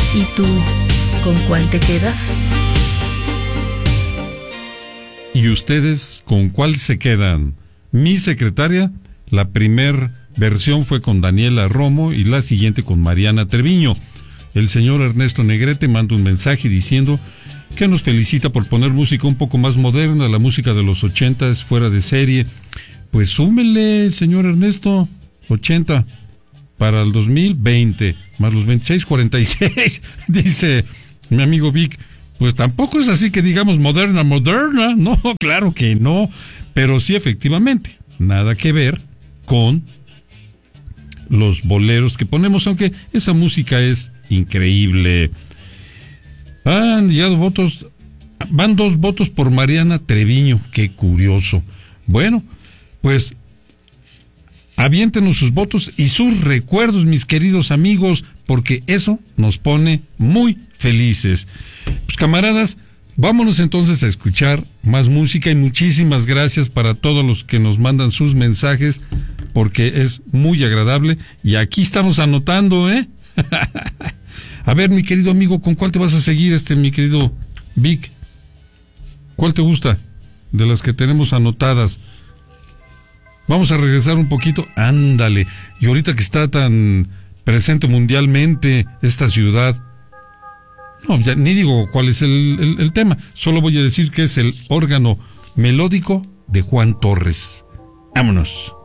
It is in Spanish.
¿Y tú, con cuál te quedas? ¿Y ustedes con cuál se quedan? Mi secretaria, la primer versión fue con Daniela Romo y la siguiente con Mariana Treviño. El señor Ernesto Negrete manda un mensaje diciendo que nos felicita por poner música un poco más moderna. La música de los 80 es fuera de serie. Pues súmele, señor Ernesto, 80 para el 2020, más los 26, 46, dice mi amigo Vic. Pues tampoco es así que digamos moderna, no, claro que no, pero sí efectivamente, nada que ver con los boleros que ponemos, aunque esa música es increíble. Han llegado votos, van 2 votos por Mariana Treviño, qué curioso. Bueno, pues aviéntenos sus votos y sus recuerdos, mis queridos amigos, porque eso nos pone muy felices. Pues camaradas, vámonos entonces a escuchar más música y muchísimas gracias para todos los que nos mandan sus mensajes, porque es muy agradable y aquí estamos anotando, ¿eh? A ver, mi querido amigo, ¿con cuál te vas a seguir, mi querido Vic? ¿Cuál te gusta de las que tenemos anotadas? Vamos a regresar un poquito, ándale, y ahorita que está tan presente mundialmente esta ciudad, no, ya ni digo cuál es el tema, solo voy a decir que es el órgano melódico de Juan Torres. Vámonos.